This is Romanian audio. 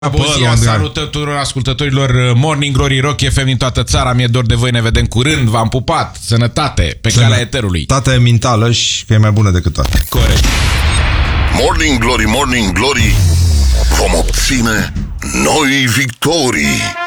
Bună ziua, salută tuturor ascultătorilor Morning Glory Rock FM din toată țara. Mi-e dor de voi, ne vedem curând. V-am pupat, sănătate pe calea eterului. Sănătate mentală și că e mai bună decât toate. Corect. Morning Glory, Morning Glory, vom obține noi victorii.